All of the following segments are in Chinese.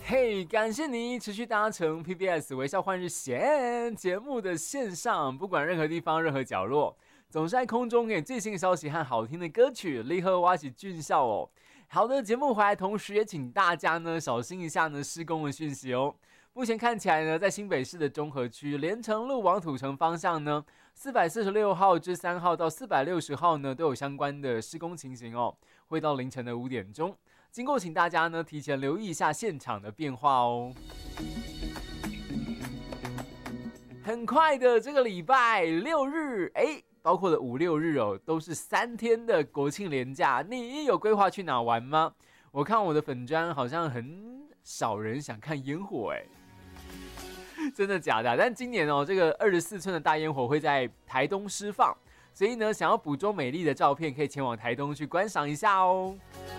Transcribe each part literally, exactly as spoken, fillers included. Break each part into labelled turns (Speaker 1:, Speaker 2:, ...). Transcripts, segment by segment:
Speaker 1: 嘿，感谢你持续搭乘 P B S 微笑换日线节目的线上，不管任何地方、任何角落，总是在空中给最新的消息和好听的歌曲，立刻挖起俊笑哦。好的，节目回来，同时也请大家呢小心一下呢施工的讯息哦。目前看起来呢，在新北市的中和区连城路往土城方向呢，四百四十六号至三号到四百六十号呢都有相关的施工情形哦，会到凌晨的五点钟。经过，请大家呢提前留意一下现场的变化哦。很快的这个礼拜六日，哎，包括了五六日哦，都是三天的国庆连假。你有规划去哪玩吗？我看我的粉专好像很少人想看烟火，哎，真的假的？但今年哦，这个二十四寸的大烟火会在台东释放，所以呢，想要捕捉美丽的照片，可以前往台东去观赏一下哦。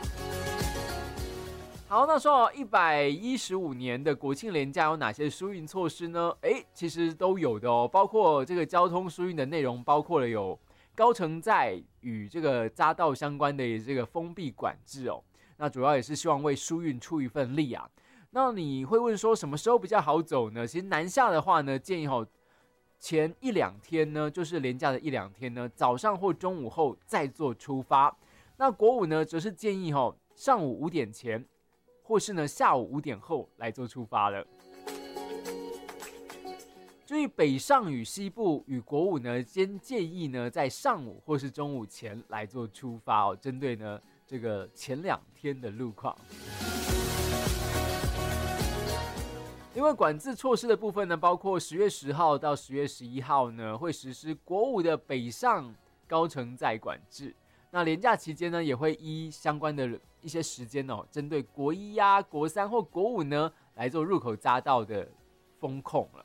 Speaker 1: 好，那说到一百一十五年的国庆连假有哪些疏运措施呢？哎，其实都有的哦，包括这个交通疏运的内容，包括了有高承载与这个匝道相关的这个封闭管制哦。那主要也是希望为疏运出一份力啊。那你会问说什么时候比较好走呢？其实南下的话呢，建议哦前一两天呢，就是连假的一两天呢，早上或中午后再做出发。那国五呢，则是建议哦上午五点前。或是呢下午五点后来做出发了。注意北上与西部与国五呢，先建议呢在上午或是中午前来做出发哦。针对呢这个前两天的路况。因为管制措施的部分呢，包括十月十号到十月十一号呢，会实施国五的北上高承载管制。那连假期间呢，也会依相关的一些时间哦，针对国一呀、啊、国三或国五呢，来做入口匝道的封控了。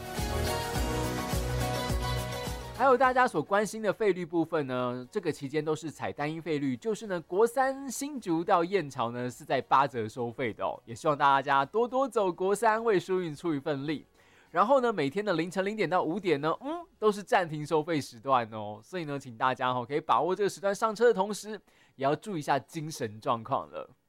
Speaker 1: 还有大家所关心的费率部分呢，这个期间都是采单一费率，就是呢，国三新竹到燕巢呢是在八折收费的哦，也希望大家多多走国三，为疏运出一份力。然后呢，每天的凌晨零点到五点呢，嗯，都是暂停收费时段哦，所以呢，请大家哦可以把握这个时段上车的同时，也要注意一下精神状况了。